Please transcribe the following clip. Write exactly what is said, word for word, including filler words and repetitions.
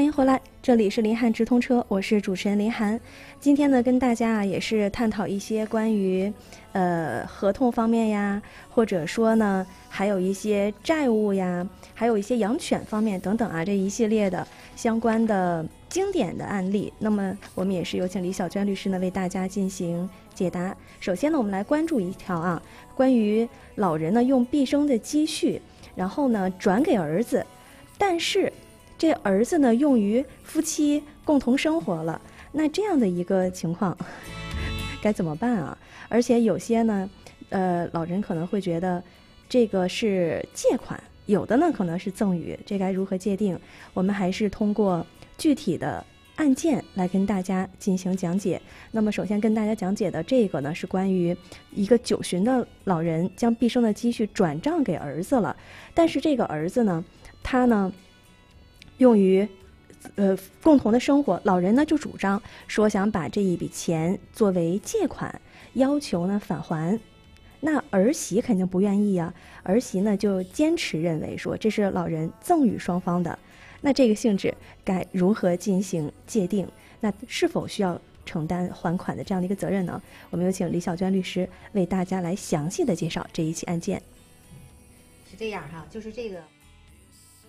迎回来，这里是林汉直通车，我是主持人林涵。今天呢，跟大家啊也是探讨一些关于呃合同方面呀，或者说呢还有一些债务呀，还有一些养犬方面等等啊这一系列的相关的经典的案例。那么我们也是有请李小娟律师呢为大家进行解答。首先呢，我们来关注一条啊，关于老人呢用毕生的积蓄，然后呢转给儿子，但是这儿子呢用于夫妻共同生活了，那这样的一个情况该怎么办啊？而且有些呢呃老人可能会觉得这个是借款，有的呢可能是赠与，这该如何界定？我们还是通过具体的案件来跟大家进行讲解。那么首先跟大家讲解的这个呢是关于一个九旬的老人将毕生的积蓄转账给儿子了，但是这个儿子呢他呢用于呃共同的生活，老人呢就主张说想把这一笔钱作为借款，要求呢返还。那儿媳肯定不愿意啊，儿媳呢就坚持认为说这是老人赠与双方的，那这个性质该如何进行界定？那是否需要承担还款的这样的一个责任呢？我们有请李小娟律师为大家来详细的介绍这一起案件。 是这样哈，就是这个。